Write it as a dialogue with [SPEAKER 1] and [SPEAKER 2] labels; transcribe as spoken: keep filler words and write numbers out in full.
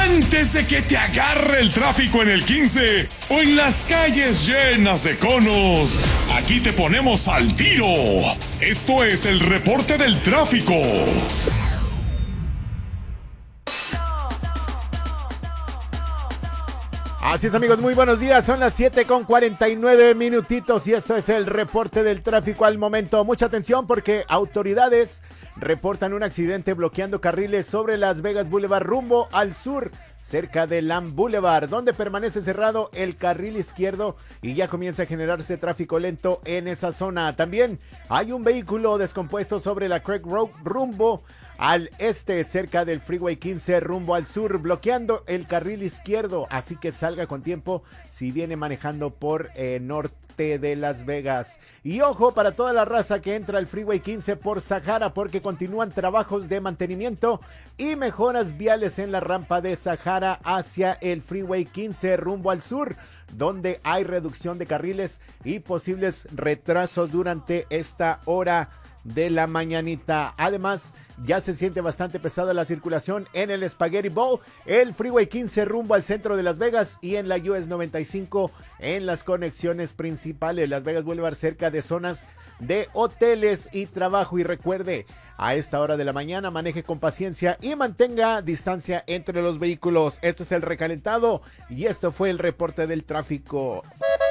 [SPEAKER 1] Antes de que te agarre el tráfico en el quince o en las calles llenas de conos, aquí te ponemos al tiro. Esto es el reporte del tráfico.
[SPEAKER 2] Así es, amigos, muy buenos días, son las siete con cuarenta y nueve minutitos y esto es el reporte del tráfico al momento. Mucha atención porque autoridades reportan un accidente bloqueando carriles sobre Las Vegas Boulevard rumbo al sur, cerca de Lamb Boulevard, donde permanece cerrado el carril izquierdo y ya comienza a generarse tráfico lento en esa zona. También hay un vehículo descompuesto sobre la Craig Road rumbo al este, cerca del Freeway quince rumbo al sur, bloqueando el carril izquierdo, así que salga con tiempo si viene manejando por eh, norte de Las Vegas. Y ojo para toda la raza que entra al Freeway quince por Sahara, porque continúan trabajos de mantenimiento y mejoras viales en la rampa de Sahara hacia el Freeway quince rumbo al sur, donde hay reducción de carriles y posibles retrasos durante esta hora de la mañanita. Además, ya se siente bastante pesada la circulación en el Spaghetti Bowl, el Freeway quince rumbo al centro de Las Vegas y en la U S noventa y cinco en las conexiones principales. Las Vegas Boulevard cerca de zonas de hoteles y trabajo. Y recuerde, a esta hora de la mañana maneje con paciencia y mantenga distancia entre los vehículos. Esto es el recalentado y esto fue el reporte del tráfico.